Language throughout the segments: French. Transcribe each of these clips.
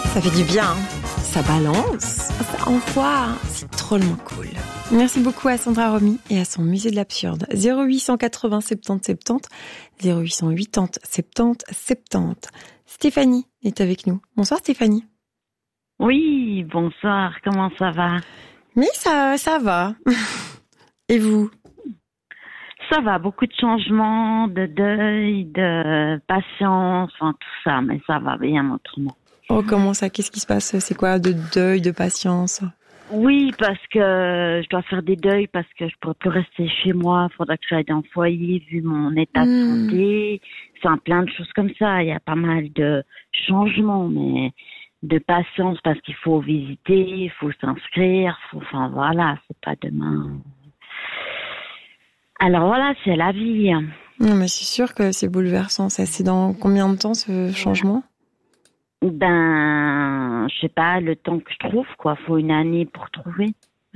Ça fait du bien, hein. Ça balance, ça envoie, c'est drôlement cool. Merci beaucoup à Sandra Romy et à son musée de l'absurde. 0880 70 70, 0880 70 70. Stéphanie est avec nous. Bonsoir Stéphanie. Oui, bonsoir, comment ça va? Mais ça va. Et vous? Ça va, beaucoup de changements, de deuil, de patience, enfin tout ça, mais ça va bien autrement. Oh, comment ça? Qu'est-ce qui se passe? C'est quoi de deuil, de patience? Oui, parce que je dois faire des deuils, parce que je pourrais plus rester chez moi, il faudra que j'aille dans le foyer, vu mon état de santé, enfin plein de choses comme ça, il y a pas mal de changements, mais de patience, parce qu'il faut visiter, il faut s'inscrire, enfin voilà, c'est pas demain. Alors voilà, c'est la vie. Non, mais c'est sûr que c'est bouleversant, ça. C'est dans combien de temps, ce changement? Ben, je sais pas, le temps que je trouve, quoi. Faut une année pour trouver.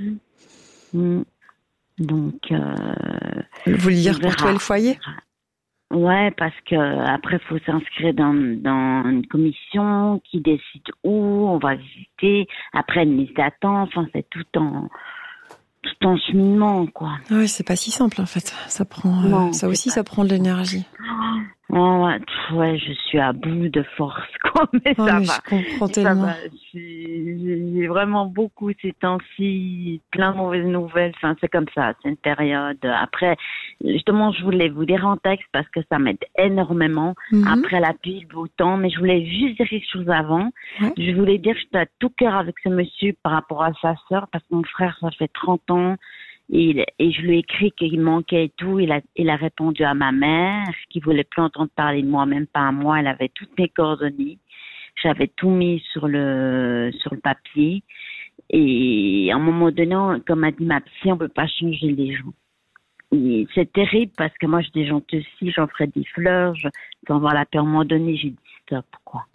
Donc, vous voulez dire pour trouver le foyer? Ouais, parce que après, faut s'inscrire dans une commission qui décide où on va visiter. Après, une liste d'attente. Enfin, c'est tout en cheminement, quoi. Ouais, c'est pas si simple, en fait. Ça prend, ça aussi, ça prend de l'énergie. Ouais, je suis à bout de force, quoi, mais ça va. Je comprends tellement. Ça va. J'ai vraiment beaucoup ces temps-ci, plein de mauvaises nouvelles. Enfin, c'est comme ça, c'est une période. Après, justement, je voulais vous lire en texte parce que ça m'aide énormément. Après la pluie, le beau temps, mais je voulais juste dire quelque chose avant. Ouais. Je voulais dire que j'étais à tout cœur avec ce monsieur par rapport à sa sœur, parce que mon frère, ça fait 30 ans. Et je lui ai écrit qu'il manquait et tout. Il a répondu à ma mère, qu'il voulait plus entendre parler de moi, même pas à moi. Elle avait toutes mes coordonnées. J'avais tout mis sur le papier. Et à un moment donné, comme a dit ma psy, on peut pas changer les gens. Et c'est terrible parce que moi, j'ai des gens aussi, j'en ferais des fleurs, sans avoir la paix. À un moment donné, j'ai dit stop, quoi.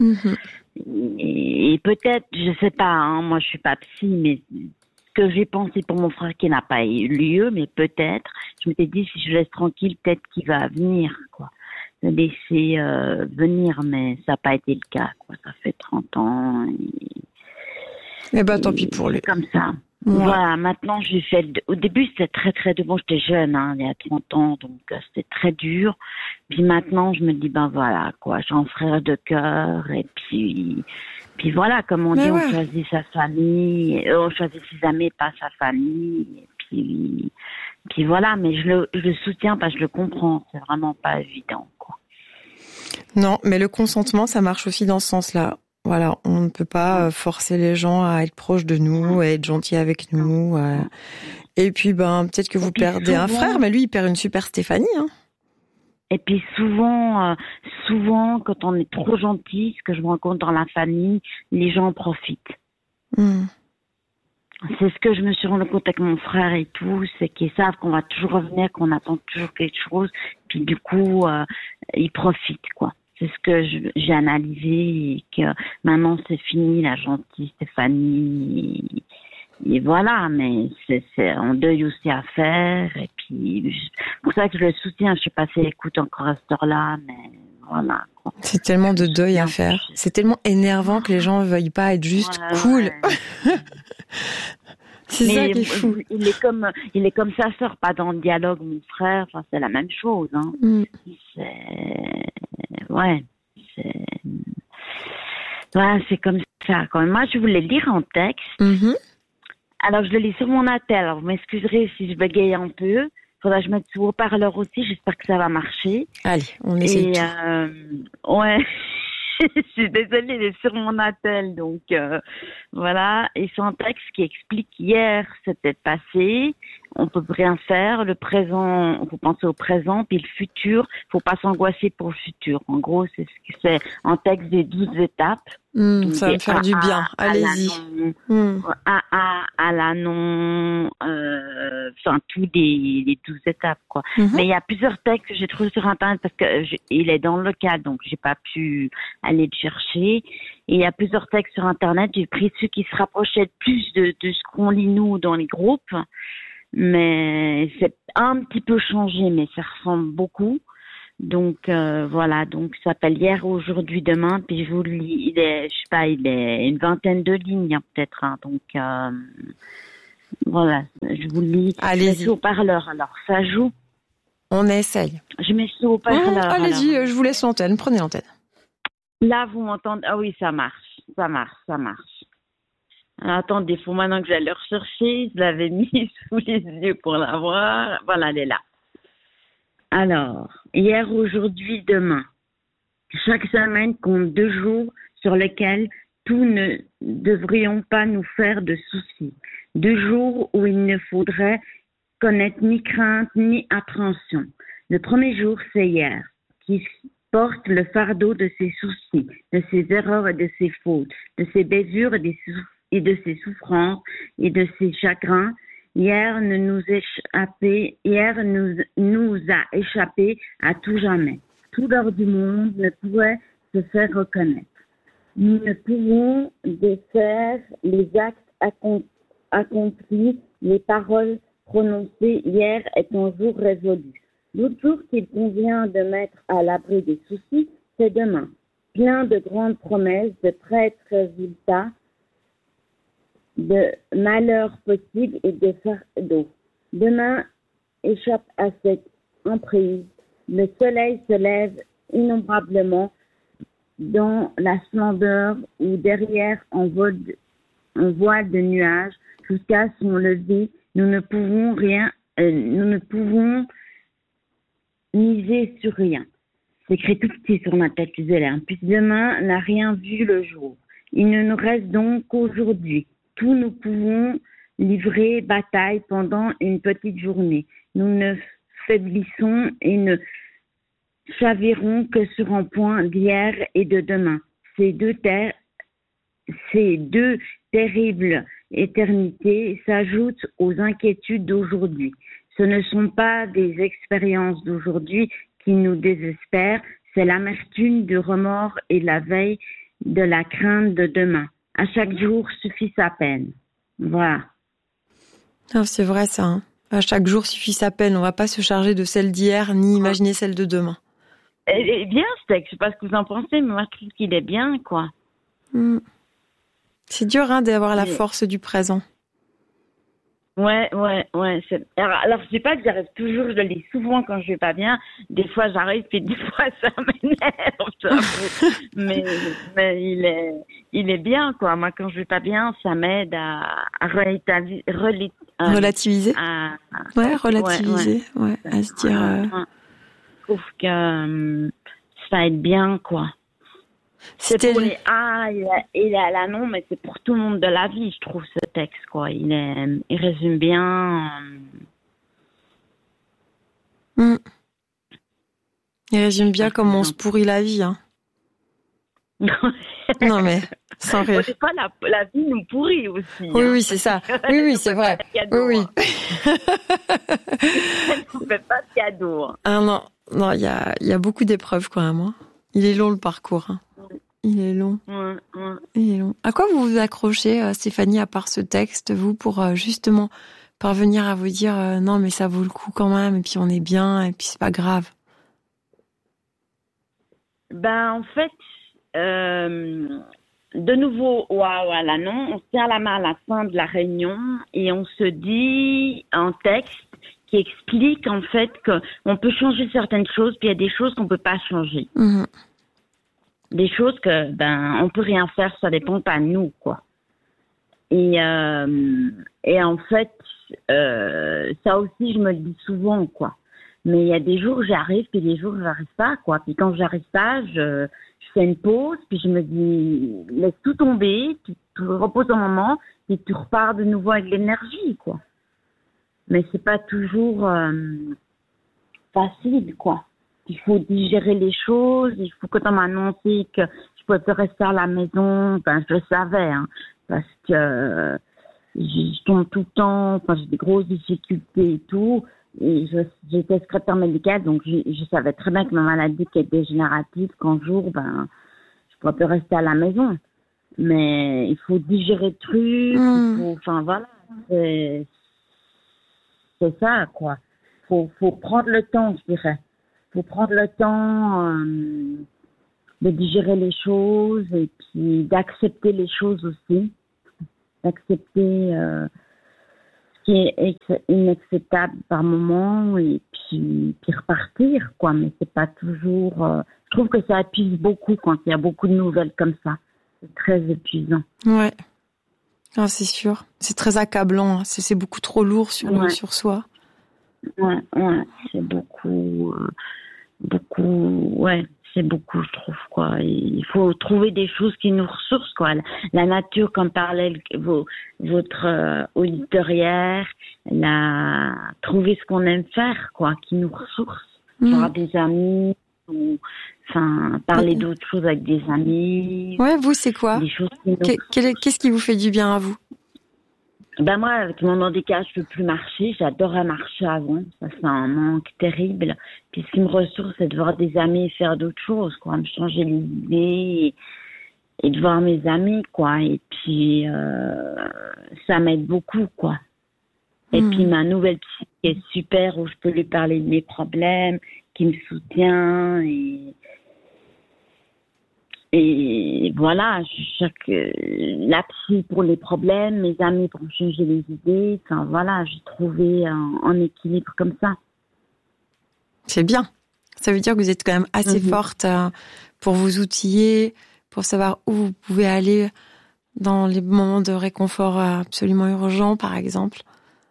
Et peut-être, je sais pas, hein, moi, je suis pas psy, mais que j'ai pensé pour mon frère qui n'a pas eu lieu, mais peut-être, je m'étais dit, si je laisse tranquille, peut-être qu'il va venir, quoi. Le laisser venir, mais ça n'a pas été le cas, quoi. Ça fait 30 ans. Et ben, tant pis pour lui. C'est comme ça. Ouais. Voilà, maintenant, j'ai fait... Au début, c'était très, très dur. Bon, j'étais jeune, hein, il y a 30 ans, donc c'était très dur. Puis maintenant, je me dis, ben voilà, quoi, j'ai un frère de cœur, et puis voilà, comme on dit, on choisit sa famille, on choisit ses amis, pas sa famille, et puis voilà, mais je le soutiens parce que je le comprends, c'est vraiment pas évident, quoi. Non, mais le consentement, ça marche aussi dans ce sens-là. Voilà, on ne peut pas forcer les gens à être proches de nous, à être gentils avec nous. Et puis, peut-être que vous perdez un frère, mais lui, il perd une super Stéphanie, hein. Et puis souvent, quand on est trop gentil, ce que je me rends compte dans la famille, les gens en profitent. C'est ce que je me suis rendu compte avec mon frère et tout, c'est qu'ils savent qu'on va toujours revenir, qu'on attend toujours quelque chose, puis du coup, ils profitent, quoi. C'est ce que j'ai analysé et que maintenant c'est fini, la gentille Stéphanie. Et voilà, mais c'est un deuil aussi à faire. Et puis, c'est pour ça que je le soutiens. Je sais pas si elle écoute encore à cette heure-là, mais voilà, quoi. C'est tellement de deuil à faire. C'est tellement énervant que les gens ne veuillent pas être juste cool. Ouais. C'est ça qui est fou. Il est comme sa sœur, pas dans le dialogue, mon frère. Enfin, c'est la même chose, hein. C'est comme ça. Quand même. Moi, je voulais lire en texte. Alors, je le lis sur mon attel. Alors, vous m'excuserez si je bégaye un peu. Faudra que je mette sur haut-parleur aussi. J'espère que ça va marcher. Allez, on essaie. Ouais. Je suis désolée, il est sur mon attel. Donc, voilà. Et c'est un texte qui explique hier, c'était passé. On peut rien faire. Le présent, faut penser au présent. Puis le futur, faut pas s'angoisser pour le futur. En gros, c'est ce que c'est un texte des 12 étapes. Ça va me faire du bien. Allez-y. À la non, enfin, tous les 12 étapes, quoi. Mais il y a plusieurs textes que j'ai trouvés sur Internet parce que il est dans le local, donc j'ai pas pu aller le chercher. Et il y a plusieurs textes sur Internet. J'ai pris ceux qui se rapprochaient le plus de ce qu'on lit nous dans les groupes. Mais c'est un petit peu changé, mais ça ressemble beaucoup. Donc voilà, donc ça s'appelle Hier, aujourd'hui, demain. Puis je vous le lis, il est une vingtaine de lignes hein, peut-être. Hein, donc voilà, je vous le lis. Allez-y. Je mets ça au parleur. Alors ça joue. On essaye. Je mets ça au parleur. Allez-y, alors. je vous laisse l'antenne. Prenez l'antenne. Là vous m'entendez? Ah oui, ça marche. Alors, attendez, faut maintenant que j'aille le rechercher. Je l'avais mis sous les yeux pour la voir. Voilà, elle est là. Alors, hier, aujourd'hui, demain. Chaque semaine compte 2 jours sur lesquels tout ne devrions pas nous faire de soucis. 2 jours où il ne faudrait connaître ni crainte ni appréhension. Le premier jour, c'est hier, qui porte le fardeau de ses soucis, de ses erreurs et de ses fautes, de ses bavures et de ses souffrances et de ses chagrins. Hier nous a échappé à tout jamais. Tout l'or du monde ne pouvait se faire reconnaître. Nous ne pouvons défaire les actes accomplis, les paroles prononcées hier est un jour résolu. L'autre jour qu'il convient de mettre à l'abri des soucis, c'est demain. Plein de grandes promesses, de prêts résultats, de malheurs possibles et de fardeaux. Demain échappe à cette emprise. Le soleil se lève innombrablement dans la splendeur ou derrière un voile de nuages jusqu'à son lever. Nous ne pouvons miser sur rien. C'est écrit tout petit sur ma tête, désolé. Puis demain n'a rien vu le jour. Il ne nous reste donc qu'aujourd'hui. Tous nous pouvons livrer bataille pendant une petite journée. Nous ne faiblissons et ne chavirons que sur un point d'hier et de demain. Ces deux terribles éternités s'ajoutent aux inquiétudes d'aujourd'hui. Ce ne sont pas des expériences d'aujourd'hui qui nous désespèrent, c'est l'amertume du remords et la veille de la crainte de demain. À chaque jour suffit sa peine. Voilà. Ah, c'est vrai ça. Hein. À chaque jour suffit sa peine. On ne va pas se charger de celle d'hier ni imaginer celle de demain. Il est bien ce texte. Je ne sais pas ce que vous en pensez, mais moi je trouve qu'il est bien, quoi. C'est dur hein, d'avoir la force du présent. Ouais. Alors, je dis pas que j'arrive toujours, je le lis souvent quand je vais pas bien. Des fois, j'arrive, puis des fois, ça m'énerve, j'avoue. mais il est bien, quoi. Moi, quand je vais pas bien, ça m'aide à relativiser. Relativiser. Relativiser. Ouais, à se dire. Je trouve que ça aide bien, quoi. C'est pour les A et la non, mais c'est pour tout le monde de la vie, je trouve, ce texte, quoi. Il résume bien. Il résume bien comment on se pourrit la vie, hein. Non, mais sans rire. Des fois, la vie nous pourrit aussi. Oui, hein. Oui, c'est ça. Oui, c'est vrai. Oui. On ne fait pas de cadeau. Hein. Ah non, il y a beaucoup d'épreuves quand même. Hein. Il est long le parcours. Hein. Il est long. Ouais. Il est long. À quoi vous vous accrochez, Stéphanie, à part ce texte, vous, pour justement parvenir à vous dire non, mais ça vaut le coup quand même, et puis on est bien, et puis c'est pas grave? En fait, de nouveau, voilà, non, on se tient la main à la fin de la réunion et on se dit un texte qui explique en fait qu'on peut changer certaines choses, puis il y a des choses qu'on peut pas changer. Des choses que on peut rien faire, ça dépend pas de nous, quoi. Et en fait, ça aussi je me le dis souvent, quoi. Mais il y a des jours où j'arrive, puis des jours où j'arrive pas, quoi. Puis quand j'arrive pas, je fais une pause, puis je me dis laisse tout tomber, puis tu reposes un moment, puis tu repars de nouveau avec l'énergie, quoi. Mais c'est pas toujours facile, quoi. Il faut digérer les choses, il faut, quand on m'a annoncé que je pouvais rester à la maison, je le savais, hein, parce que je tombe tout le temps, j'ai des grosses difficultés et tout, et j'étais secrétaire médicale, donc je savais très bien que ma maladie qui est dégénérative, qu'un jour, je pourrais plus rester à la maison. Mais il faut digérer le truc, voilà, c'est ça, quoi. Faut prendre le temps, je dirais. faut prendre le temps de digérer les choses et puis d'accepter les choses aussi, d'accepter ce qui est inacceptable par moment et puis repartir, quoi. Mais c'est pas toujours. Je trouve que ça épuise beaucoup quand il y a beaucoup de nouvelles comme ça. C'est très épuisant. Ouais. Ah, c'est sûr. C'est très accablant. Hein. C'est beaucoup trop lourd sur soi. Ouais, c'est beaucoup, c'est beaucoup, je trouve, quoi. Il faut trouver des choses qui nous ressourcent, quoi. La nature, comme parlait votre auditeur hier, trouver ce qu'on aime faire, quoi, qui nous ressource. Voir des amis, parler d'autres choses avec des amis. Ouais, vous, c'est quoi? Qu'est-ce qui vous fait du bien à vous? Ben moi, avec mon handicap, je peux plus marcher. J'adorais marcher avant. Ça, c'est un manque terrible. Puis ce qui me ressource, c'est de voir des amis et faire d'autres choses, quoi. Me changer les idées et de voir mes amis, quoi. Et puis, ça m'aide beaucoup, quoi. Et puis ma nouvelle psy qui est super, où je peux lui parler de mes problèmes, qui me soutient et voilà, la psy pour les problèmes, mes amis pour me changer les idées. Enfin voilà, j'ai trouvé un équilibre comme ça. C'est bien. Ça veut dire que vous êtes quand même assez forte pour vous outiller, pour savoir où vous pouvez aller dans les moments de réconfort absolument urgents, par exemple.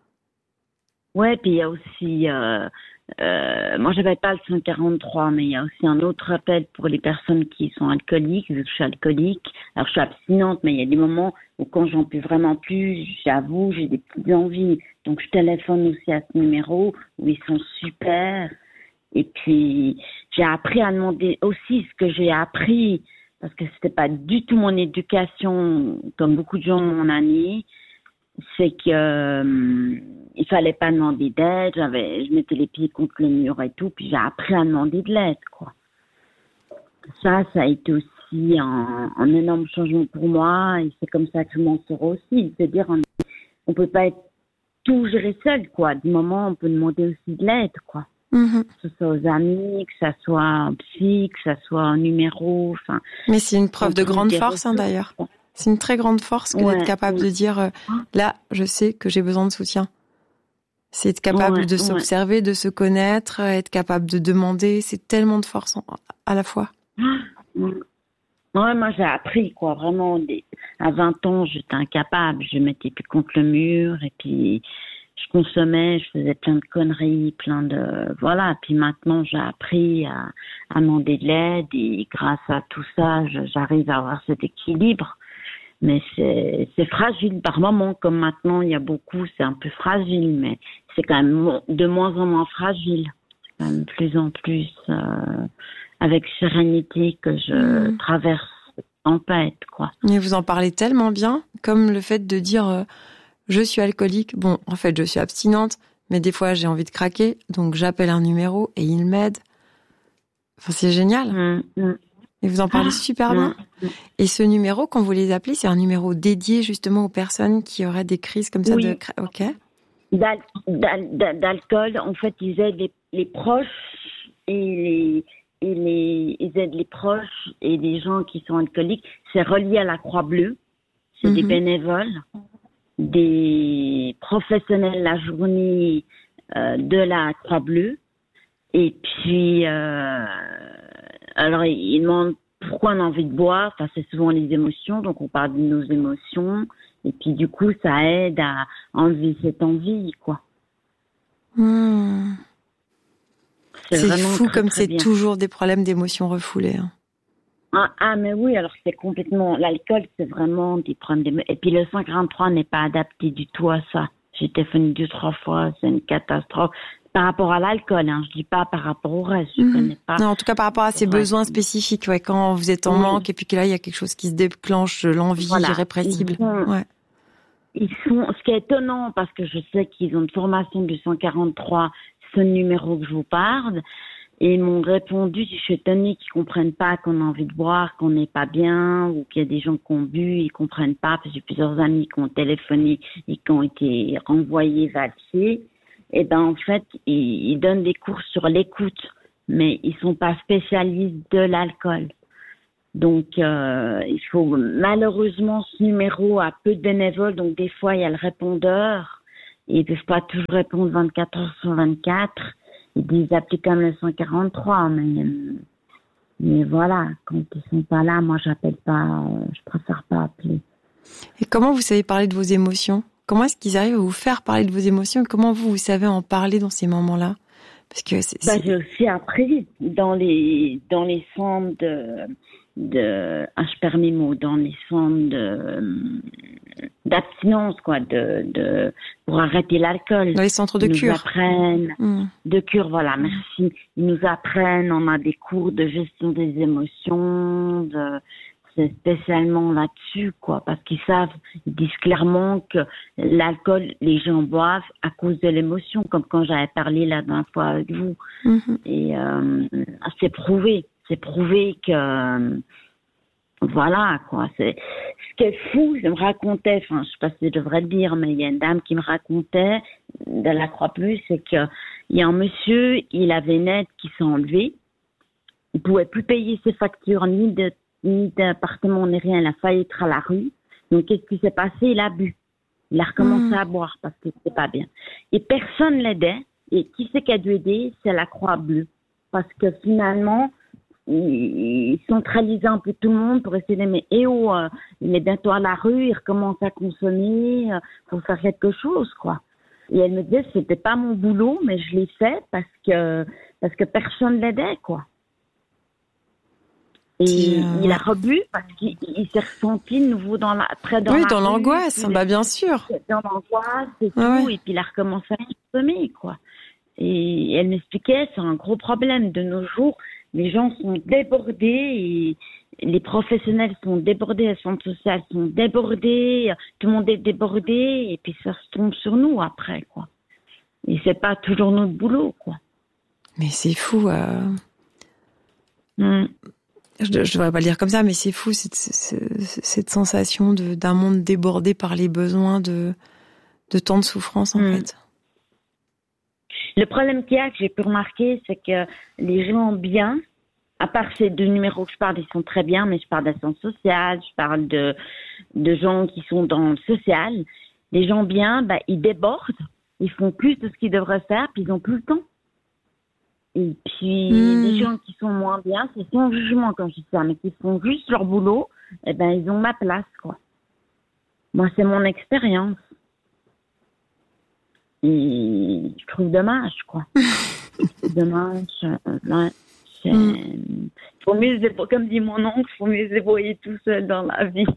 Ouais, puis il y a aussi... moi, j'avais pas le 143, mais il y a aussi un autre appel pour les personnes qui sont alcooliques, vu que je suis alcoolique. Alors, je suis abstinente, mais il y a des moments où quand j'en peux vraiment plus, j'avoue, j'ai des petites envies. Donc, je téléphone aussi à ce numéro où ils sont super. Et puis, j'ai appris à demander aussi ce que j'ai appris, parce que c'était pas du tout mon éducation, comme beaucoup de gens m'ont amené. C'est que il fallait pas demander d'aide, je mettais les pieds contre le mur et tout, puis j'ai appris à demander de l'aide, quoi. Ça a été aussi un énorme changement pour moi, et c'est comme ça que je m'en sors aussi. C'est-à-dire, on peut pas être tout gérer seul, quoi. Du moment, on peut demander aussi de l'aide, quoi. Que ce soit aux amis, que ça soit un psy, que ça soit un numéro, enfin. Mais c'est une preuve de grande force, d'ailleurs. C'est une très grande force que d'être capable de dire là, je sais que j'ai besoin de soutien. C'est être capable de s'observer, de se connaître, être capable de demander. C'est tellement de force à la fois. Ouais, moi j'ai appris, quoi. Vraiment, à 20 ans, j'étais incapable. Je mettais plus contre le mur et puis je consommais, je faisais plein de conneries, voilà. Puis maintenant, j'ai appris à demander de l'aide et grâce à tout ça, j'arrive à avoir cet équilibre. Mais c'est fragile par moments, comme maintenant il y a beaucoup, c'est un peu fragile, mais c'est quand même de moins en moins fragile. C'est quand même de plus en plus avec sérénité que je traverse cette tempête, quoi. Et vous en parlez tellement bien, comme le fait de dire je suis alcoolique, bon, en fait je suis abstinente, mais des fois j'ai envie de craquer, donc j'appelle un numéro et il m'aide. Enfin, c'est génial. Et vous en parlez super bien. Et ce numéro, quand vous les appelez, c'est un numéro dédié justement aux personnes qui auraient des crises comme ça de... Ok. D'alcool, en fait, ils aident les proches ils aident les proches et les gens qui sont alcooliques. C'est relié à la Croix-Bleue. C'est des bénévoles, des professionnels la journée de la Croix-Bleue. Et puis... alors, ils demandent pourquoi on a envie de boire. Enfin, c'est souvent les émotions, donc on parle de nos émotions. Et puis, du coup, ça aide à enlever cette envie, quoi. C'est fou très, comme très c'est bien. Toujours des problèmes d'émotions refoulées. Ah, mais oui, alors c'est complètement... L'alcool, c'est vraiment des problèmes d'émotions. Et puis, le 143 n'est pas adapté du tout à ça. J'ai téléphoné 2-3 fois, c'est une catastrophe. Par rapport à l'alcool, je dis pas par rapport au reste, je connais pas. Non, en tout cas par rapport à ses besoins spécifiques, quand vous êtes en manque et puis que là il y a quelque chose qui se déclenche, l'envie irrépressible. Ils sont, ce qui est étonnant parce que je sais qu'ils ont une formation du 143, ce numéro que je vous parle, et ils m'ont répondu, je suis étonnée qu'ils comprennent pas qu'on a envie de boire, qu'on n'est pas bien, ou qu'il y a des gens qui ont bu, ils comprennent pas, parce que j'ai plusieurs amis qui ont téléphoné et qui ont été renvoyés valser. Et ben en fait, ils donnent des cours sur l'écoute. mais ils sont pas spécialistes de l'alcool. Donc, il faut, malheureusement, ce numéro a peu de bénévoles, donc des fois, il y a le répondeur. Ils peuvent pas toujours répondre 24 heures sur 24. Ils disent appeler comme le 143, mais voilà, quand ils sont pas là, moi, j'appelle pas, je préfère pas appeler. Et comment vous savez parler de vos émotions? Comment est-ce qu'ils arrivent à vous faire parler de vos émotions? Comment vous savez en parler dans ces moments-là? Parce que j'ai aussi appris dans les centres je perds mes mots, dans les centres d'abstinence, quoi, pour arrêter l'alcool. Dans les centres de cure. Ils nous apprennent, de cure, voilà, merci. Ils nous apprennent, on a des cours de gestion des émotions, c'est spécialement là-dessus, quoi, parce qu'ils savent, ils disent clairement que l'alcool, les gens boivent à cause de l'émotion, comme quand j'avais parlé la dernière fois avec vous. Et c'est prouvé que voilà, quoi. Ce qui est fou, je me racontais, je sais pas si je devrais le dire, mais il y a une dame qui me racontait de la Croix-Plus, c'est que il y a un monsieur, il avait net qui s'est enlevé, il pouvait plus payer ses factures ni d'appartement ni rien, il a failli être à la rue. Donc qu'est-ce qui s'est passé? Il a bu, il a recommencé à boire parce que c'était pas bien. Et personne l'aidait. Et qui c'est qui a dû aider? C'est la Croix-Bleue, parce que finalement ils centralisaient un peu tout le monde pour essayer d'aimer. Il est bientôt à la rue, il recommence à consommer, faut faire quelque chose, quoi. Et elle me disait, c'était pas mon boulot, mais je l'ai fait parce que personne l'aidait, quoi. Et il a rebu parce qu'il s'est ressenti de nouveau dans l'angoisse, bien sûr. Dans l'angoisse et tout, et puis il a recommencé à consommer, quoi. Et elle m'expliquait, c'est un gros problème de nos jours. Les gens sont débordés, et les professionnels sont débordés, les centres sociaux sont débordés, tout le monde est débordé, et puis ça se tombe sur nous après, quoi. Et c'est pas toujours notre boulot, quoi. Mais c'est fou. Je devrais pas le dire comme ça, mais c'est fou cette sensation d'un monde débordé par les besoins de tant de souffrance, en fait. Le problème qu'il y a, que j'ai pu remarquer, c'est que les gens bien, à part ces deux numéros que je parle, ils sont très bien, mais je parle d'assistance sociale, je parle de gens qui sont dans le social. Les gens bien, ils débordent, ils font plus de ce qu'ils devraient faire, puis ils ont plus le temps. Et puis, les gens qui sont moins bien, c'est sans jugement quand je dis ça, mais qui font juste leur boulot, ils ont ma place, quoi. Moi, c'est mon expérience. Et je trouve dommage, quoi. Dommage. Faut mieux, comme dit mon oncle, faut mieux se débrouiller tout seul dans la vie.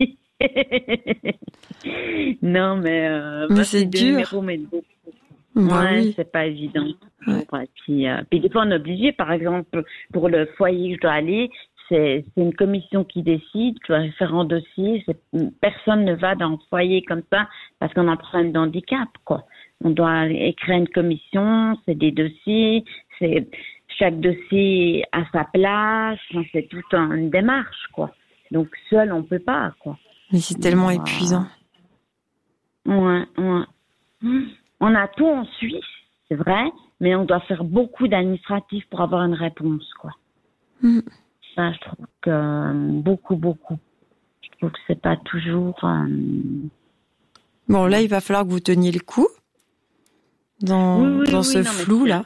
Non, mais c'est dur. Oui. C'est pas évident. Ouais. Puis des fois, on est obligé, par exemple, pour le foyer que je dois aller, c'est une commission qui décide, tu dois faire un dossier, personne ne va dans le foyer comme ça parce qu'on a un problème d'handicap, quoi. On doit écrire une commission, c'est des dossiers, chaque dossier a sa place, c'est toute une démarche, quoi. Donc seul, on peut pas, quoi. Mais c'est tellement épuisant. Ouais. On a tout en Suisse, c'est vrai, mais on doit faire beaucoup d'administratifs pour avoir une réponse, quoi. Ça, je trouve que beaucoup. Je trouve que c'est pas toujours... Bon, là, il va falloir que vous teniez le coup dans ce flou-là.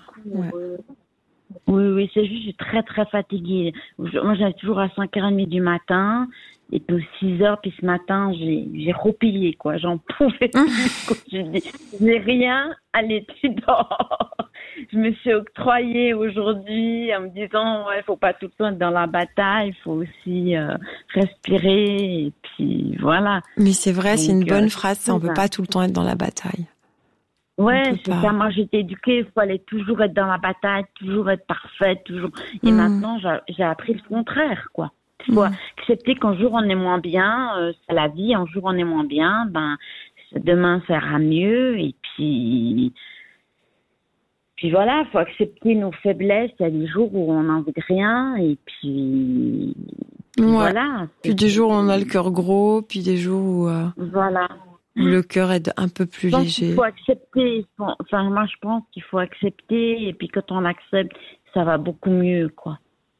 Oui, c'est juste, je suis très, très fatiguée. Moi, j'arrive toujours à 5h30 du matin, et puis aux 6h, puis ce matin, j'ai roupillé, quoi. J'en pouvais plus, quoi. Je n'ai rien à l'étude dehors. Je me suis octroyée aujourd'hui en me disant, faut pas tout le temps être dans la bataille, il faut aussi respirer, et puis voilà. Mais c'est vrai, c'est une bonne phrase, ça, on peut pas tout le temps être dans la bataille. Ouais, c'est ça. Moi, j'ai été éduquée, il fallait toujours être dans la bataille, toujours être parfaite, toujours. Et maintenant, j'ai appris le contraire, quoi. Il faut accepter qu'un jour on est moins bien, c'est la vie. Un jour on est moins bien, demain ça ira mieux. Et puis voilà, il faut accepter nos faiblesses. Il y a des jours où on n'a envie de rien, et puis voilà. Puis des jours où on a le cœur gros, puis des jours où voilà. Le cœur est un peu plus léger. Il faut accepter. Enfin, moi, je pense qu'il faut accepter. Et puis, quand on accepte, ça va beaucoup mieux, quoi.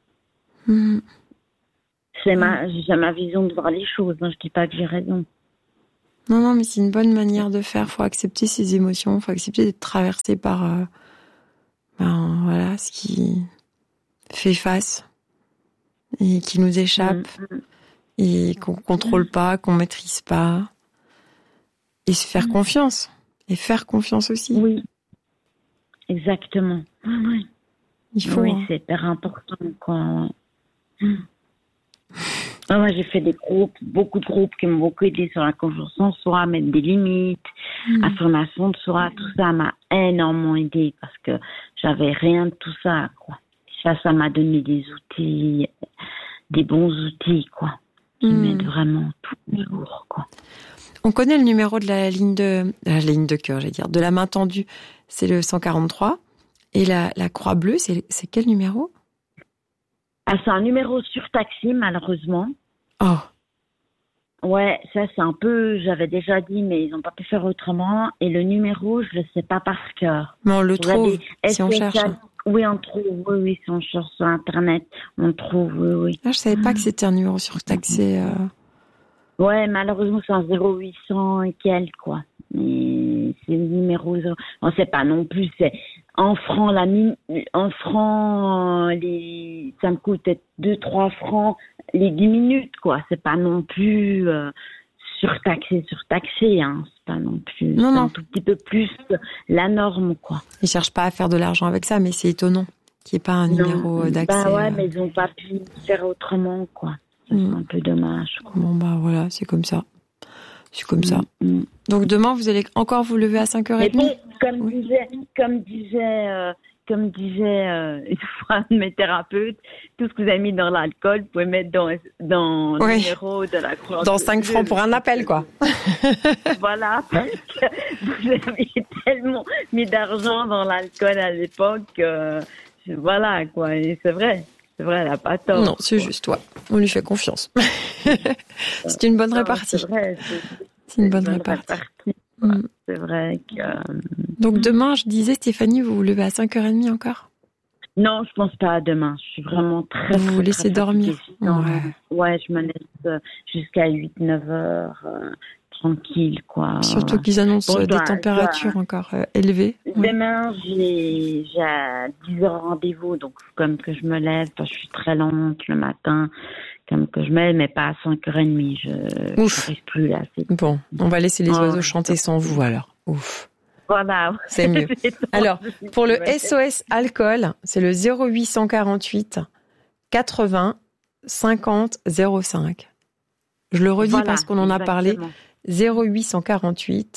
C'est ma vision de voir les choses. Je dis pas que j'ai raison. Non, mais c'est une bonne manière de faire. Faut accepter ses émotions. Faut accepter d'être traversé par, ce qui fait face et qui nous échappe et qu'on contrôle pas, qu'on maîtrise pas. Et se faire confiance. Et faire confiance aussi. Oui. Exactement. Oui. Il faut. Oui, c'est hyper important, quoi. Moi, j'ai fait beaucoup de groupes qui m'ont beaucoup aidé sur la confiance en soi, à mettre des limites, affirmation de soi, tout ça m'a énormément aidé parce que j'avais rien de tout ça, quoi. Ça m'a donné des outils, des bons outils, quoi, qui m'aident vraiment tous les jours, quoi. On connaît le numéro de la ligne de cœur, de la main tendue, c'est le 143. Et la croix bleue, c'est quel numéro? Ah, c'est un numéro surtaxé, malheureusement. Oh. Ouais, ça c'est un peu, j'avais déjà dit, mais ils n'ont pas pu faire autrement. Et le numéro, je le sais pas par cœur. Mais on le trouve si on cherche. Oui, on trouve, oui, si on cherche sur Internet, on trouve, oui. Ah, je savais pas que c'était un numéro surtaxé. Ouais, malheureusement, c'est un 0800 et quelques, quoi. Mais c'est le numéro 0. On sait pas non plus, c'est en francs, ça me coûte 2-3 francs les 10 minutes, quoi. C'est pas non plus surtaxé, hein. C'est pas non plus. Non. Un tout petit peu plus la norme, quoi. Ils cherchent pas à faire de l'argent avec ça, mais c'est étonnant qu'il n'y ait pas un numéro d'accès. Bah ouais, mais ils ont pas pu faire autrement, quoi. C'est un peu dommage, quoi. Bon, voilà, c'est comme ça. Donc demain, vous allez encore vous lever à 5h30? Mais bon, comme disait une fois un de mes thérapeutes, tout ce que vous avez mis dans l'alcool, vous pouvez mettre dans le numéro de la croix. Dans 5 francs pour un appel, quoi. Voilà, parce que vous avez tellement mis d'argent dans l'alcool à l'époque, voilà, quoi. Et c'est vrai, elle n'a pas tort. Non, c'est juste, on lui fait confiance. C'est une bonne répartie. C'est vrai, c'est une bonne répartie. C'est vrai que... Donc demain, je disais, Stéphanie, vous vous levez à 5h30 encore? Non, je pense pas à demain. Je suis vraiment très... Vous vous laissez dormir? Ouais, je me laisse jusqu'à 8-9 heures, tranquille, quoi. Surtout qu'ils annoncent des températures encore élevées. Demain, j'ai à 10h rendez-vous, donc comme que je me lève, parce que je suis très lente le matin, comme que je me lève, mais pas à 5h30. Je n'arrive plus là. Bon, on va laisser les oiseaux chanter sans vous alors. Ouf. Voilà. C'est mieux. Alors, pour le SOS alcool, c'est le 0848 80 50 05. Je le redis parce qu'on en a parlé. 0848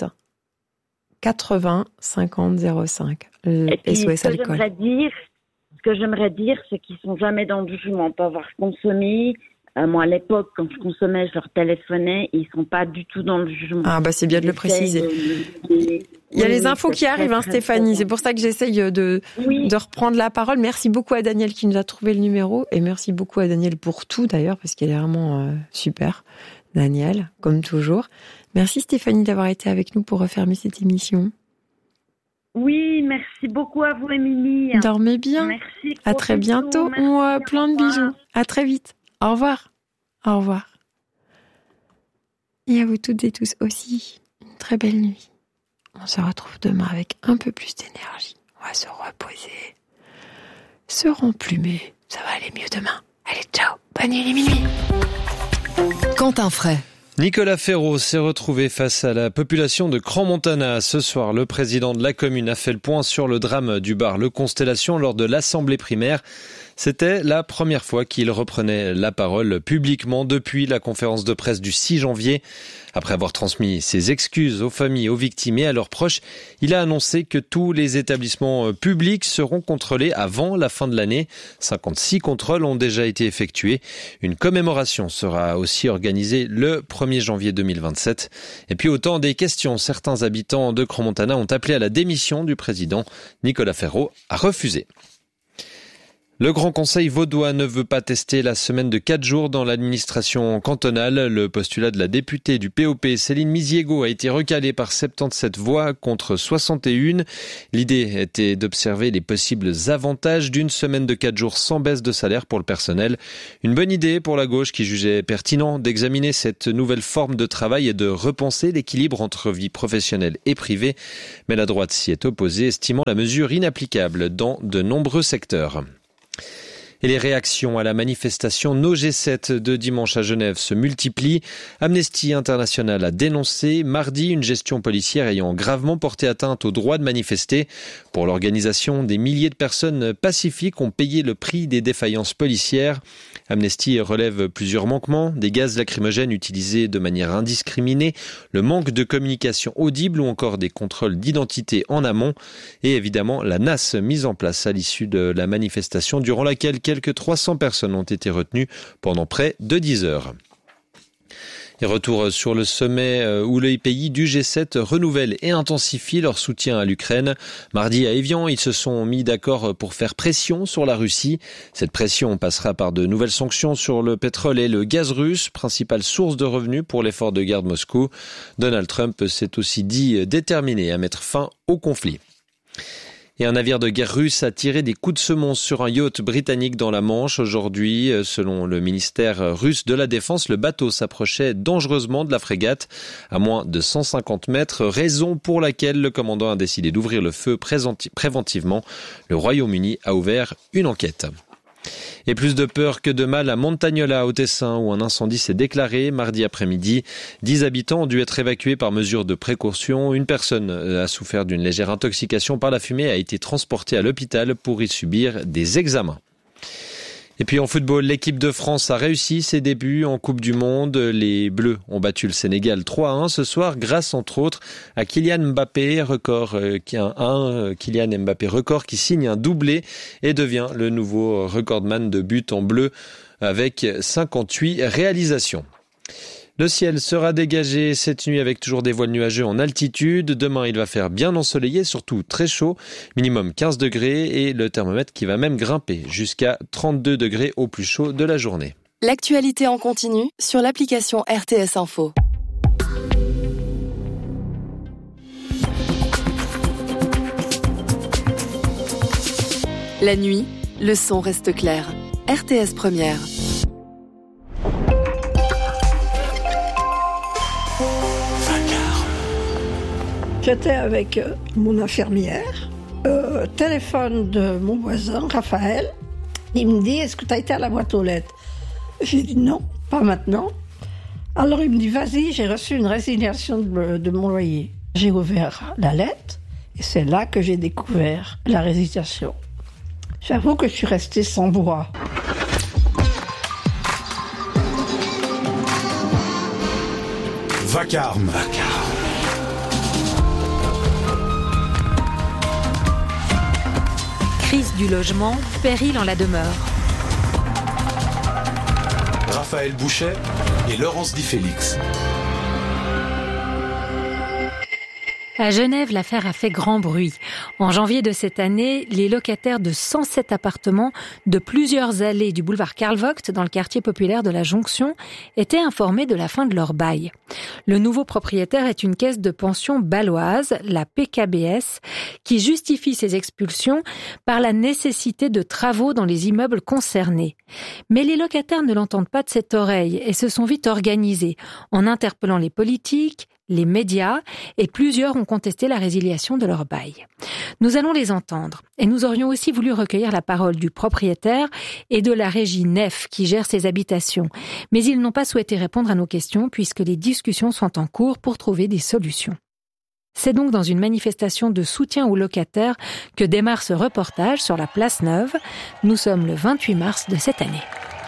80 50 05. Le SOS alcool. Ce que j'aimerais dire, c'est qu'ils sont jamais dans le jugement. On peut avoir consommé. Moi, à l'époque, quand je consommais, je leur téléphonais. Ils sont pas du tout dans le jugement. Ah, c'est bien de le préciser. Il y a les infos qui arrivent, Stéphanie. C'est pour ça que j'essaye de reprendre la parole. Merci beaucoup à Daniel qui nous a trouvé le numéro. Et merci beaucoup à Daniel pour tout, d'ailleurs, parce qu'elle est vraiment super. Daniel, comme toujours. Merci Stéphanie d'avoir été avec nous pour refermer cette émission. Oui, merci beaucoup à vous, Émilie. Dormez bien. Merci. À très bientôt. Plein de bisous. À très vite. Au revoir. Au revoir. Et à vous toutes et tous aussi, une très belle nuit. On se retrouve demain avec un peu plus d'énergie. On va se reposer, se remplumer. Ça va aller mieux demain. Allez, ciao. Bonne nuit, minuit. Quentin Fray. Nicolas Ferraud s'est retrouvé face à la population de Crans-Montana. Ce soir, le président de la commune a fait le point sur le drame du bar Le Constellation lors de l'assemblée primaire. C'était la première fois qu'il reprenait la parole publiquement depuis la conférence de presse du 6 janvier. Après avoir transmis ses excuses aux familles, aux victimes et à leurs proches, il a annoncé que tous les établissements publics seront contrôlés avant la fin de l'année. 56 contrôles ont déjà été effectués. Une commémoration sera aussi organisée le 1er janvier 2027. Et puis au temps des questions, certains habitants de Crans-Montana ont appelé à la démission du président. Nicolas Ferraud a refusé. Le Grand Conseil vaudois ne veut pas tester la semaine de 4 jours dans l'administration cantonale. Le postulat de la députée du POP, Céline Misiego, a été recalé par 77 voix contre 61. L'idée était d'observer les possibles avantages d'une semaine de 4 jours sans baisse de salaire pour le personnel. Une bonne idée pour la gauche qui jugeait pertinent d'examiner cette nouvelle forme de travail et de repenser l'équilibre entre vie professionnelle et privée. Mais la droite s'y est opposée, estimant la mesure inapplicable dans de nombreux secteurs. Et les réactions à la manifestation No G7 de dimanche à Genève se multiplient. Amnesty International a dénoncé mardi une gestion policière ayant gravement porté atteinte au droit de manifester. Pour l'organisation, des milliers de personnes pacifiques ont payé le prix des défaillances policières. Amnesty relève plusieurs manquements, des gaz lacrymogènes utilisés de manière indiscriminée, le manque de communication audible ou encore des contrôles d'identité en amont et évidemment la NAS mise en place à l'issue de la manifestation durant laquelle quelques 300 personnes ont été retenues pendant près de 10 heures. Et retour sur le sommet où les pays du G7 renouvellent et intensifient leur soutien à l'Ukraine. Mardi à Évian, ils se sont mis d'accord pour faire pression sur la Russie. Cette pression passera par de nouvelles sanctions sur le pétrole et le gaz russe, principale source de revenus pour l'effort de guerre de Moscou. Donald Trump s'est aussi dit déterminé à mettre fin au conflit. Et un navire de guerre russe a tiré des coups de semonce sur un yacht britannique dans la Manche. Aujourd'hui, selon le ministère russe de la Défense, le bateau s'approchait dangereusement de la frégate à moins de 150 mètres, raison pour laquelle le commandant a décidé d'ouvrir le feu préventivement. Le Royaume-Uni a ouvert une enquête. Et plus de peur que de mal à Montagnola, au Tessin, où un incendie s'est déclaré mardi après-midi. 10 habitants ont dû être évacués par mesure de précaution. Une personne a souffert d'une légère intoxication par la fumée et a été transportée à l'hôpital pour y subir des examens. Et puis en football, l'équipe de France a réussi ses débuts en Coupe du Monde. Les Bleus ont battu le Sénégal 3-1 ce soir grâce entre autres à Kylian Mbappé, Kylian Mbappé record qui signe un doublé et devient le nouveau recordman de buts en bleu avec 58 réalisations. Le ciel sera dégagé cette nuit avec toujours des voiles nuageux en altitude. Demain, il va faire bien ensoleillé, surtout très chaud, minimum 15 degrés et le thermomètre qui va même grimper jusqu'à 32 degrés au plus chaud de la journée. L'actualité en continu sur l'application RTS Info. La nuit, le son reste clair. RTS Première. J'étais avec mon infirmière, téléphone de mon voisin, Raphaël. Il me dit, est-ce que tu as été à la boîte aux lettres? J'ai dit non, pas maintenant. Alors il me dit, vas-y, j'ai reçu une résiliation de mon loyer. J'ai ouvert la lettre et c'est là que j'ai découvert la résiliation. J'avoue que je suis restée sans voix. Vacarme. Crise du logement, péril en la demeure. Raphaël Bouchet et Laurence Di Félix. À Genève, l'affaire a fait grand bruit. En janvier de cette année, les locataires de 107 appartements de plusieurs allées du boulevard Karl Vogt, dans le quartier populaire de la Jonction, étaient informés de la fin de leur bail. Le nouveau propriétaire est une caisse de pension bâloise, la PKBS, qui justifie ces expulsions par la nécessité de travaux dans les immeubles concernés. Mais les locataires ne l'entendent pas de cette oreille et se sont vite organisés en interpellant les politiques, les médias et plusieurs ont contesté la résiliation de leur bail. Nous allons les entendre et nous aurions aussi voulu recueillir la parole du propriétaire et de la régie Nef qui gère ces habitations. Mais ils n'ont pas souhaité répondre à nos questions puisque les discussions sont en cours pour trouver des solutions. C'est donc dans une manifestation de soutien aux locataires que démarre ce reportage sur la Place Neuve. Nous sommes le 28 mars de cette année.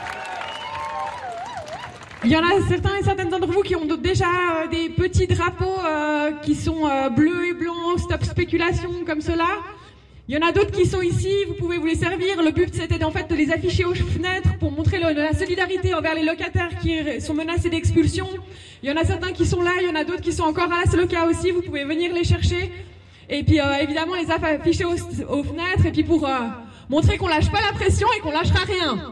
Il y en a certains et certaines d'entre vous qui ont déjà des petits drapeaux qui sont bleus et blancs, stop spéculation, comme cela. Il y en a d'autres qui sont ici, vous pouvez vous les servir. Le but, c'était en fait de les afficher aux fenêtres pour montrer la solidarité envers les locataires qui sont menacés d'expulsion. Il y en a certains qui sont là, il y en a d'autres qui sont encore à la SLOCA aussi, vous pouvez venir les chercher. Et puis évidemment, les afficher aux fenêtres et puis pour montrer qu'on lâche pas la pression et qu'on lâchera rien.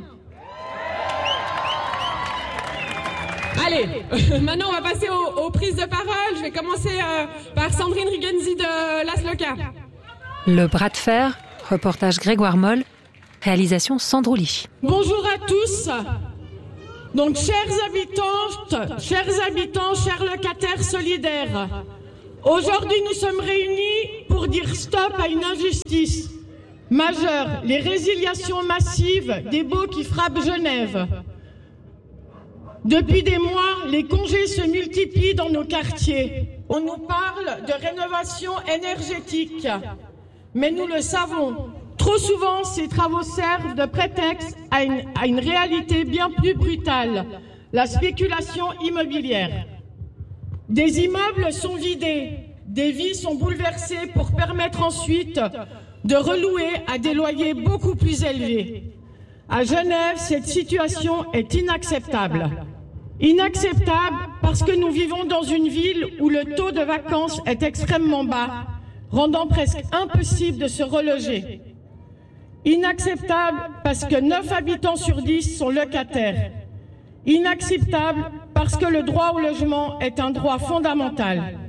Allez, maintenant on va passer aux prises de parole. Je vais commencer par Sandrine Rigenzi de l'Asloca. Le bras de fer, reportage Grégoire Moll, réalisation Sandro Lich. Bonjour à tous. Donc, chers habitants, chers locataires solidaires, aujourd'hui nous sommes réunis pour dire stop à une injustice majeure, les résiliations massives des baux qui frappent Genève. Depuis des mois, les congés se multiplient dans nos quartiers. On nous parle de rénovation énergétique, mais nous le savons. Trop souvent, ces travaux servent de prétexte à une réalité bien plus brutale, la spéculation immobilière. Des immeubles sont vidés, des vies sont bouleversées pour permettre ensuite de relouer à des loyers beaucoup plus élevés. À Genève, cette situation est inacceptable. Inacceptable parce que nous vivons dans une ville où le taux de vacances est extrêmement bas, rendant presque impossible de se reloger. Inacceptable parce que 9 habitants sur 10 sont locataires. Inacceptable parce que le droit au logement est un droit fondamental.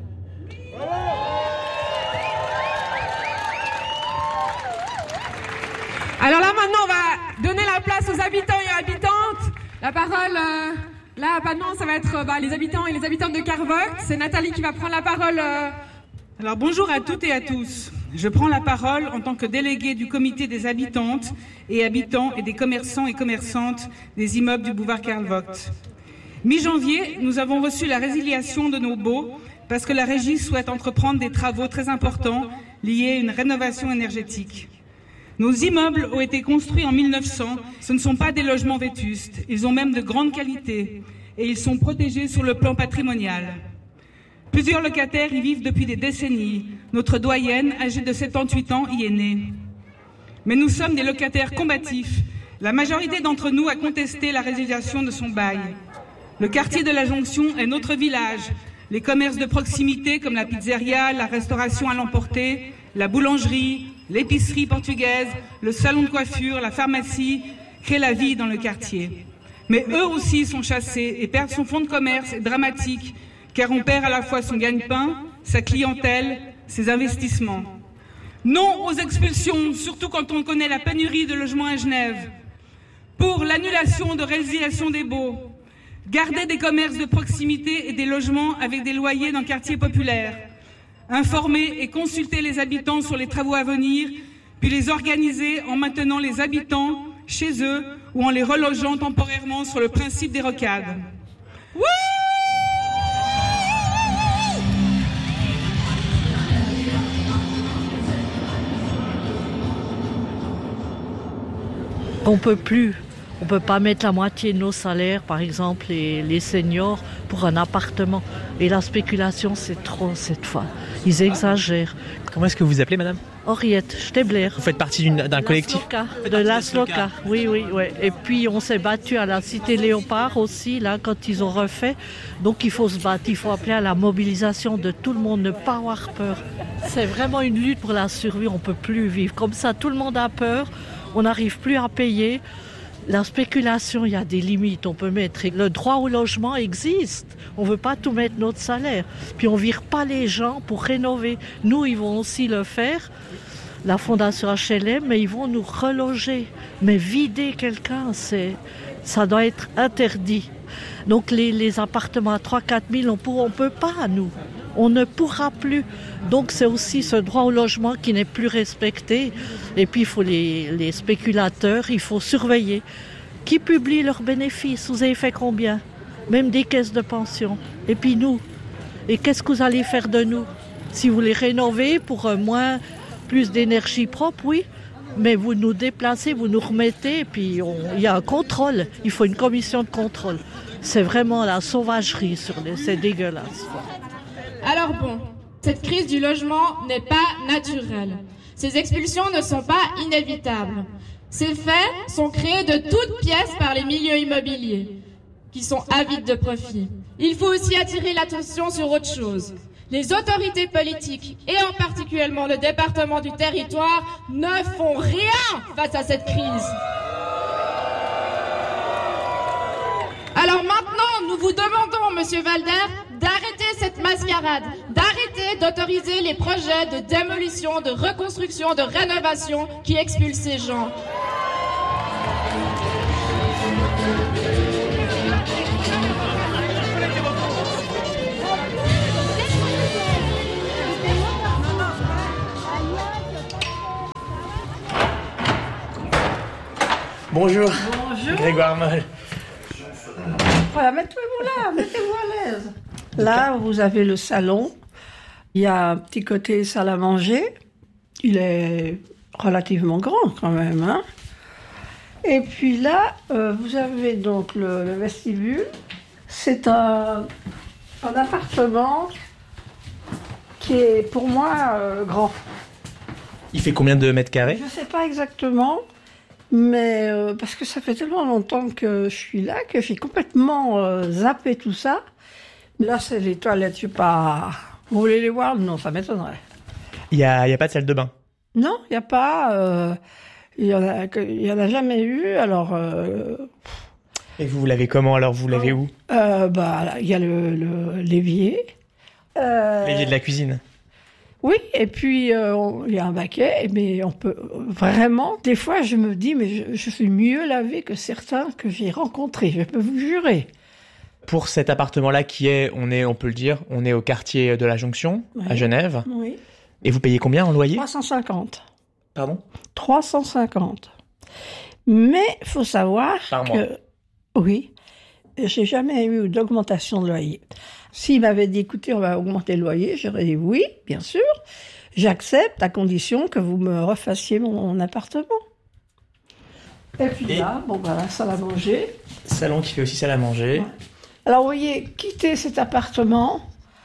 Alors là maintenant on va donner la place aux habitants et habitantes. La parole, là maintenant ça va être les habitants et les habitantes de Carvogt. C'est Nathalie qui va prendre la parole. Alors bonjour à toutes et à tous. Je prends la parole en tant que déléguée du comité des habitantes et habitants et des commerçants et commerçantes des immeubles du boulevard Karl Vogt. Mi-janvier, nous avons reçu la résiliation de nos baux parce que la régie souhaite entreprendre des travaux très importants liés à une rénovation énergétique. Nos immeubles ont été construits en 1900, ce ne sont pas des logements vétustes, ils ont même de grande qualité et ils sont protégés sur le plan patrimonial. Plusieurs locataires y vivent depuis des décennies. Notre doyenne, âgée de 78 ans, y est née. Mais nous sommes des locataires combatifs. La majorité d'entre nous a contesté la résiliation de son bail. Le quartier de la Jonction est notre village. Les commerces de proximité comme la pizzeria, la restauration à l'emporter, la boulangerie, l'épicerie portugaise, le salon de coiffure, la pharmacie créent la vie dans le quartier. Mais eux aussi sont chassés et perdent son fonds de commerce est dramatique, car on perd à la fois son gagne-pain, sa clientèle, ses investissements. Non aux expulsions, surtout quand on connaît la pénurie de logements à Genève. Pour l'annulation de résiliation des baux. Garder des commerces de proximité et des logements avec des loyers dans le quartier populaire. Informer et consulter les habitants sur les travaux à venir, puis les organiser en maintenant les habitants chez eux ou en les relogeant temporairement sur le principe des rocades. Oui! On peut pas mettre la moitié de nos salaires, par exemple les seniors, pour un appartement. Et la spéculation, c'est trop cette fois. Ils exagèrent. Comment est-ce que vous vous appelez, madame ? Henriette Stebler. Vous faites partie d'un collectif ? De l'Asloca, oui. Et puis on s'est battu à la Cité Léopard aussi, là, quand ils ont refait. Donc il faut se battre, il faut appeler à la mobilisation de tout le monde, ne pas avoir peur. C'est vraiment une lutte pour la survie, on ne peut plus vivre. Comme ça, tout le monde a peur, on n'arrive plus à payer. La spéculation, il y a des limites, on peut mettre. Le droit au logement existe. On ne veut pas tout mettre notre salaire. Puis on ne vire pas les gens pour rénover. Nous, ils vont aussi le faire, la Fondation HLM, mais ils vont nous reloger. Mais vider quelqu'un, ça doit être interdit. Donc les appartements à 3-4 000, on ne peut pas, nous. On ne pourra plus. Donc c'est aussi ce droit au logement qui n'est plus respecté. Et puis il faut les spéculateurs, il faut surveiller. Qui publie leurs bénéfices ? Vous avez fait combien ? Même des caisses de pension. Et puis nous. Et qu'est-ce que vous allez faire de nous ? Si vous les rénovez pour plus d'énergie propre, oui. Mais vous nous déplacez, vous nous remettez, et puis il y a un contrôle. Il faut une commission de contrôle. C'est vraiment la sauvagerie, c'est dégueulasse. Alors bon, cette crise du logement n'est pas naturelle. Ces expulsions ne sont pas inévitables. Ces faits sont créés de toutes pièces par les milieux immobiliers, qui sont avides de profit. Il faut aussi attirer l'attention sur autre chose. Les autorités politiques, et en particulièrement le département du territoire, ne font rien face à cette crise. Alors maintenant, nous vous demandons, Monsieur Valder, d'arrêter cette mascarade, d'arrêter d'autoriser les projets de démolition, de reconstruction, de rénovation qui expulsent ces gens. Bonjour. Grégoire Moll. Voilà, mettez-vous là, mettez-vous à l'aise. Là, vous avez le salon. Il y a un petit côté salle à manger. Il est relativement grand quand même, hein. Et puis là, vous avez donc le vestibule. C'est un appartement qui est pour moi grand. Il fait combien de mètres carrés? Je ne sais pas exactement, mais parce que ça fait tellement longtemps que je suis là que j'ai complètement zappé tout ça. Là, c'est les toilettes, je sais pas. Vous voulez les voir? Non, ça m'étonnerait. Il y a pas de salle de bain? Non, il n'y a pas. Il y en a jamais eu. Alors. Et vous l'avez comment alors? Vous l'avez où? Il y a l'évier. L'évier de la cuisine. Oui, et puis il y a un baquet, mais on peut vraiment. Des fois, je me dis, mais je suis mieux lavée que certains que j'ai rencontrés. Je peux vous jurer. Pour cet appartement-là on peut le dire, on est au quartier de la Jonction, oui, à Genève. Oui. Et vous payez combien en loyer? 350. Pardon? 350. Mais il faut savoir par mois. Oui, j'ai jamais eu d'augmentation de loyer. S'il m'avait dit, écoutez, on va augmenter le loyer, j'aurais dit oui, bien sûr. J'accepte à condition que vous me refassiez mon appartement. Et puis là, la salle à manger. Salon qui fait aussi salle à manger. Ouais. Alors, vous voyez, quitter cet appartement,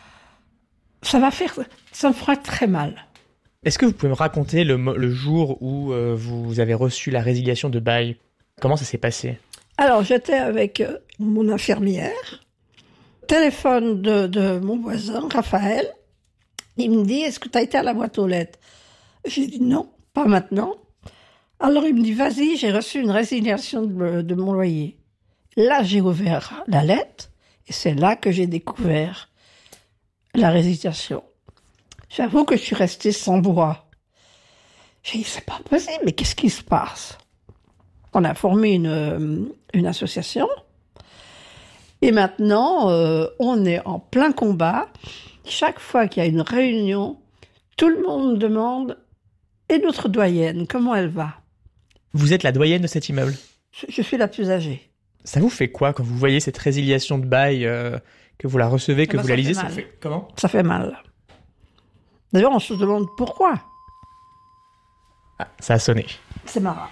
ça me fera très mal. Est-ce que vous pouvez me raconter le jour où vous avez reçu la résiliation de bail? Comment ça s'est passé? Alors, j'étais avec mon infirmière. Téléphone de mon voisin, Raphaël. Il me dit, est-ce que tu as été à la boîte aux lettres? J'ai dit non, pas maintenant. Alors, il me dit, vas-y, j'ai reçu une résiliation de mon loyer. Là, j'ai ouvert la lettre et c'est là que j'ai découvert la résiliation. J'avoue que je suis restée sans voix. J'ai dit, c'est pas possible, mais qu'est-ce qui se passe? On a formé une association et maintenant, on est en plein combat. Chaque fois qu'il y a une réunion, tout le monde demande « Et notre doyenne, comment elle va ?» Vous êtes la doyenne de cet immeuble? Je suis la plus âgée. Ça vous fait quoi quand vous voyez cette résiliation de bail, que vous la recevez, que vous la lisez? Ça fait comment? Ça fait mal. D'ailleurs, on se demande pourquoi. Ah, ça a sonné. C'est marrant.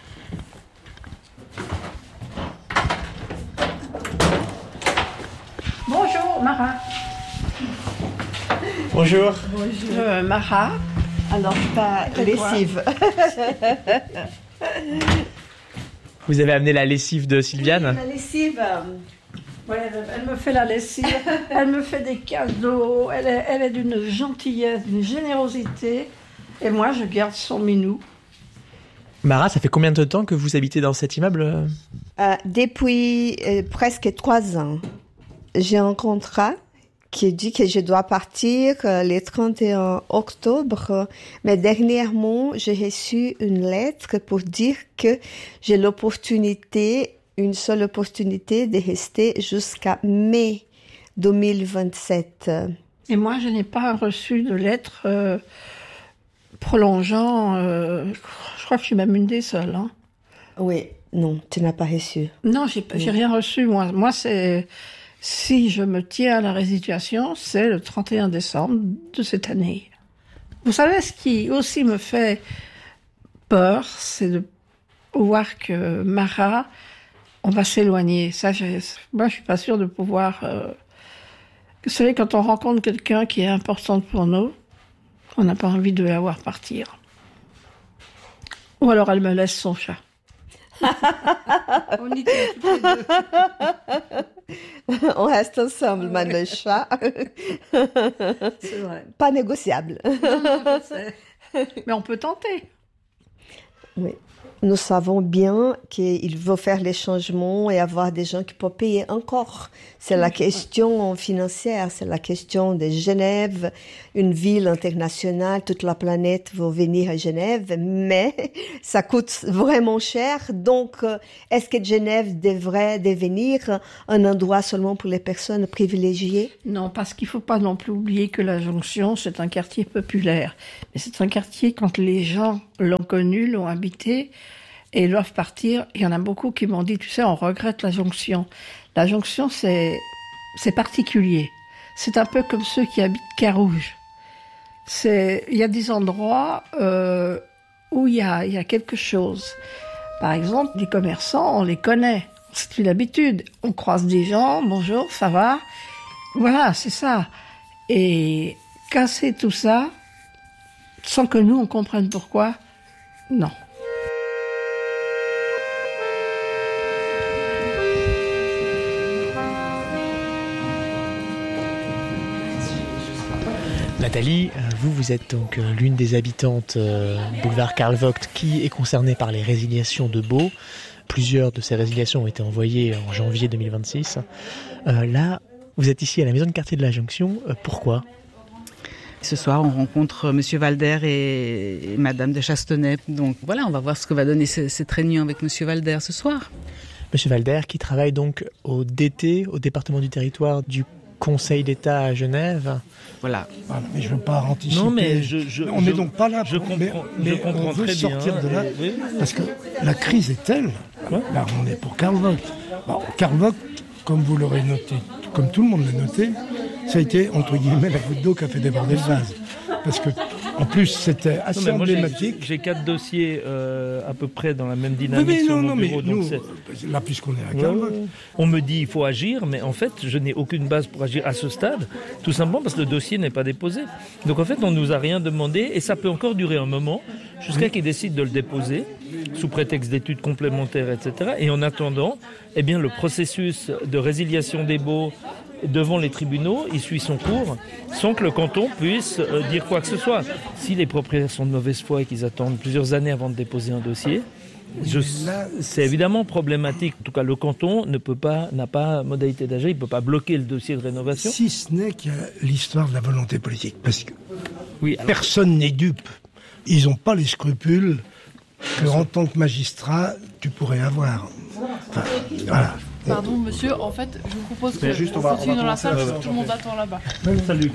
Bonjour, Mara. Bonjour. Bonjour, Mara. Alors, pas lessive. Vous avez amené la lessive de Sylviane? Oui, la lessive. Ouais, elle me fait la lessive. Elle me fait des cadeaux. Elle est d'une gentillesse, d'une générosité. Et moi, je garde son minou. Mara, ça fait combien de temps que vous habitez dans cet immeuble? Depuis presque 3 ans. J'ai un contrat qui dit que je dois partir le 31 octobre. Mais dernièrement, j'ai reçu une lettre pour dire que j'ai une seule opportunité de rester jusqu'à mai 2027. Et moi, je n'ai pas reçu de lettre prolongeant. Je crois que je suis même une des seules. Hein. Oui, non, tu n'as pas reçu. Non, j'ai rien reçu. Moi, c'est... Si je me tiens à la résiliation, c'est le 31 décembre de cette année. Vous savez, ce qui aussi me fait peur, c'est de voir que Mara, on va s'éloigner. Moi, je suis pas sûre de pouvoir... Vous savez, quand on rencontre quelqu'un qui est important pour nous, on n'a pas envie de la voir partir. Ou alors elle me laisse son chat. On y tient toutes les deux. On reste ensemble, le chat. C'est vrai. Pas négociable. Non, je sais. Mais on peut tenter. Oui. Nous savons bien qu'il faut faire les changements et avoir des gens qui peuvent payer encore. C'est la question financière, c'est la question de Genève, une ville internationale, toute la planète va venir à Genève, mais ça coûte vraiment cher. Donc, est-ce que Genève devrait devenir un endroit seulement pour les personnes privilégiées? Non, parce qu'il ne faut pas non plus oublier que la Jonction, c'est un quartier populaire. Mais c'est un quartier, quand les gens l'ont connu, l'ont habité, et doivent partir. Il y en a beaucoup qui m'ont dit, tu sais, on regrette la Jonction. La Jonction, c'est particulier. C'est un peu comme ceux qui habitent Carouge. Il y a des endroits où il y a quelque chose. Par exemple, les commerçants, on les connaît. C'est une habitude. On croise des gens, bonjour, ça va? Voilà, c'est ça. Et casser tout ça, sans que nous, on comprenne pourquoi, non. Nathalie, vous êtes donc l'une des habitantes boulevard Karl Vogt qui est concernée par les résiliations de baux. Plusieurs de ces résiliations ont été envoyées en janvier 2026. Là, vous êtes ici à la maison de quartier de la Jonction. Pourquoi ? Ce soir, on rencontre Monsieur Valder et Madame de Chastenay. Donc voilà, on va voir ce que va donner cette réunion avec Monsieur Valder ce soir. Monsieur Valder qui travaille donc au DT, au département du territoire du Conseil d'État à Genève. Voilà. Mais je ne veux pas anticiper. Non, mais on n'est donc pas là. Je comprends on veut très sortir bien, de là parce que la crise est telle. Là, on est pour Karl Vogt. Karl Vogt, comme vous l'aurez noté, comme tout le monde l'a noté, ça a été entre guillemets la goutte d'eau qui a fait déborder le vase. Parce que en plus, c'était assez emblématique. J'ai 4 dossiers à peu près dans la même dynamique sur mon bureau. Mais nous, là, puisqu'on est à Karl Vogt. On me dit il faut agir, mais en fait, je n'ai aucune base pour agir à ce stade, tout simplement parce que le dossier n'est pas déposé. Donc en fait, on ne nous a rien demandé et ça peut encore durer un moment jusqu'à qu'ils décident de le déposer sous prétexte d'études complémentaires, etc. Et en attendant, eh bien, le processus de résiliation des baux devant les tribunaux, il suit son cours sans que le canton puisse dire quoi que ce soit. Si les propriétaires sont de mauvaise foi et qu'ils attendent plusieurs années avant de déposer un dossier, c'est évidemment problématique. En tout cas, le canton n'a pas modalité d'agir, il ne peut pas bloquer le dossier de rénovation. Si ce n'est qu'il y a l'histoire de la volonté politique, parce que personne n'est dupe. Ils n'ont pas les scrupules qu'en tant que magistrat, tu pourrais avoir. Enfin, voilà. Pardon, monsieur, en fait, je vous propose que on continue dans la salle parce que tout le monde attend là-bas. Salut.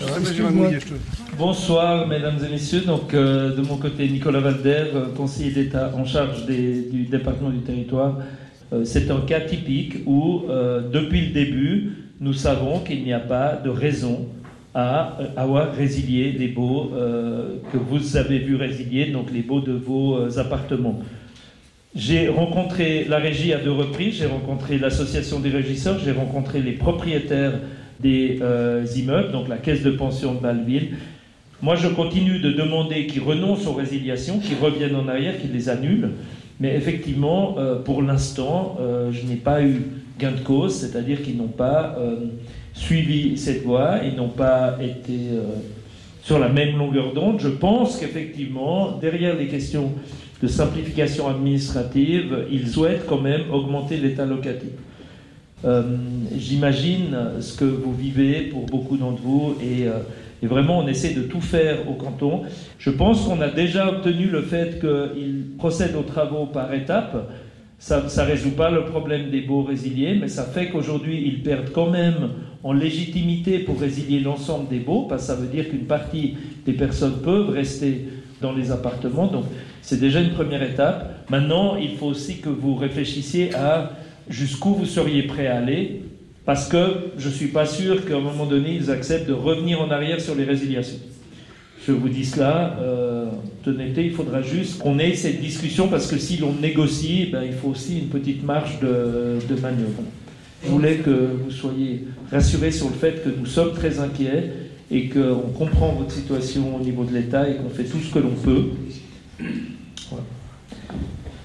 Bonsoir, mesdames et messieurs. Donc, de mon côté, Nicolas Valder, conseiller d'État en charge du département du territoire. C'est un cas typique où, depuis le début, nous savons qu'il n'y a pas de raison à avoir résilié les baux que vous avez vu résilier, donc les baux de vos appartements. J'ai rencontré la régie à 2 reprises, j'ai rencontré l'association des régisseurs, j'ai rencontré les propriétaires des immeubles, donc la caisse de pension de Bâle-Ville. Moi, je continue de demander qu'ils renoncent aux résiliations, qu'ils reviennent en arrière, qu'ils les annulent. Mais effectivement, pour l'instant, je n'ai pas eu gain de cause, c'est-à-dire qu'ils n'ont pas suivi cette voie, ils n'ont pas été sur la même longueur d'onde. Je pense qu'effectivement, derrière les questions de simplification administrative, ils souhaitent quand même augmenter l'état locatif. J'imagine ce que vous vivez pour beaucoup d'entre vous et vraiment on essaie de tout faire au canton. Je pense qu'on a déjà obtenu le fait qu'ils procèdent aux travaux par étapes. Ça ne résout pas le problème des baux résiliés, mais ça fait qu'aujourd'hui ils perdent quand même en légitimité pour résilier l'ensemble des baux, parce que ça veut dire qu'une partie des personnes peuvent rester dans les appartements. Donc c'est déjà une première étape. Maintenant, il faut aussi que vous réfléchissiez à jusqu'où vous seriez prêt à aller, parce que je ne suis pas sûr qu'à un moment donné, ils acceptent de revenir en arrière sur les résiliations. Je vous dis cela, d'honnêteté, il faudra juste qu'on ait cette discussion, parce que si l'on négocie, il faut aussi une petite marge de manœuvre. Je voulais que vous soyez rassurés sur le fait que nous sommes très inquiets et qu'on comprend votre situation au niveau de l'État et qu'on fait tout ce que l'on peut. Voilà.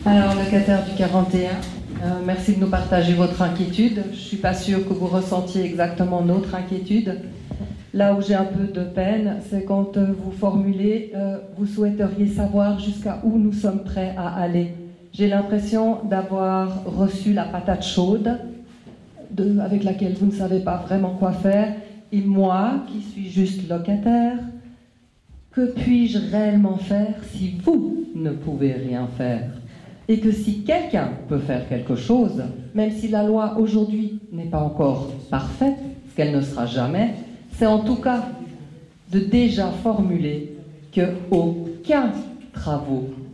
Alors, locataire du 41, merci de nous partager votre inquiétude. Je ne suis pas sûre que vous ressentiez exactement notre inquiétude. Là où j'ai un peu de peine, c'est quand vous formulez, vous souhaiteriez savoir jusqu'à où nous sommes prêts à aller. J'ai l'impression d'avoir reçu la patate chaude avec laquelle vous ne savez pas vraiment quoi faire. Et moi, qui suis juste locataire, que puis-je réellement faire si vous ne pouvez rien faire? Et que si quelqu'un peut faire quelque chose, même si la loi aujourd'hui n'est pas encore parfaite, ce qu'elle ne sera jamais, c'est en tout cas de déjà formuler qu'aucun travaux